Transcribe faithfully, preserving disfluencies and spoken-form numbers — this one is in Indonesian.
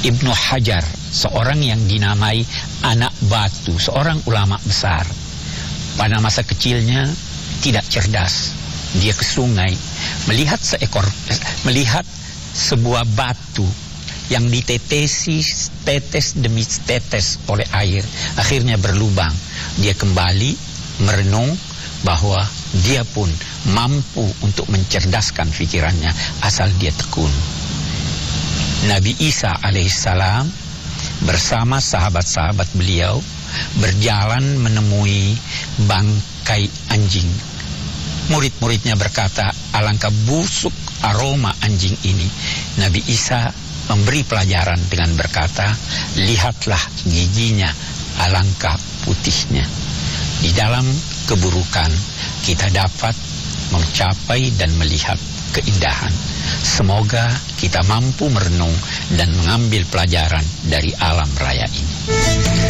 Ibnu Hajar, seorang yang dinamai anak batu, seorang ulama besar. Pada masa kecilnya tidak cerdas. Dia ke sungai, melihat seekor, melihat sebuah batu yang ditetesi tetes demi tetes oleh air, akhirnya berlubang. Dia kembali merenung bahwa dia pun mampu untuk mencerdaskan pikirannya asal dia tekun. Nabi Isa alaihissalam bersama sahabat-sahabat beliau berjalan menemui bangkai anjing. Murid-muridnya berkata, alangkah busuk aroma anjing ini. Nabi Isa memberi pelajaran dengan berkata, lihatlah giginya, alangkah putihnya. Di dalam keburukan kita dapat mencapai dan melihat keindahan. Semoga kita mampu merenung dan mengambil pelajaran dari alam raya ini.